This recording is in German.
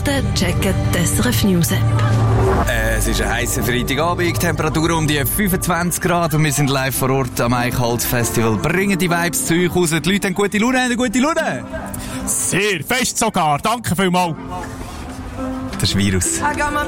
Nachrichten checken die SRF News App. Es ist ein heisser Freitagabend, Temperatur um die 25 Grad und wir sind live vor Ort am Eichholz-Festival. Bringen die Vibes zu euch raus. Die Leute haben gute Laune. Sehr fest sogar, danke vielmals. Das ist Virus. I got my